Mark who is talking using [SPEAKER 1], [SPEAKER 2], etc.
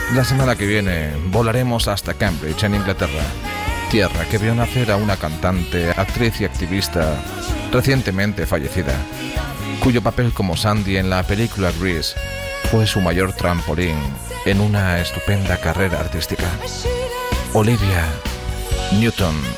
[SPEAKER 1] La semana que viene volaremos hasta Cambridge, en Inglaterra, tierra que vio nacer a una cantante, actriz y activista recientemente fallecida, cuyo papel como Sandy en la película Grease fue su mayor trampolín en una estupenda carrera artística. Olivia Newton